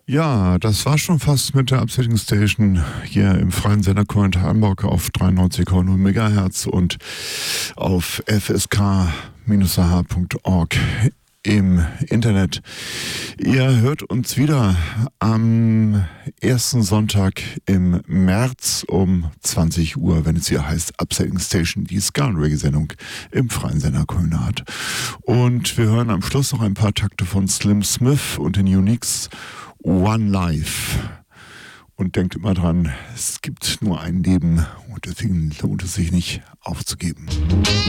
Ja, das war schon fast mit der Upsetting Station hier im freien Sender Köln Hamburg auf 93,0 MHz und auf fsk-h.org im Internet. Ihr hört uns wieder am ersten Sonntag im März um 20 Uhr, wenn es hier heißt Upsetting Station, die Ska- und Reggae-Sendung im freien Sender Köln hat. Und wir hören am Schluss noch ein paar Takte von Slim Smith und den Uniques One Life. Und denkt immer dran, es gibt nur ein Leben und deswegen lohnt es sich nicht aufzugeben.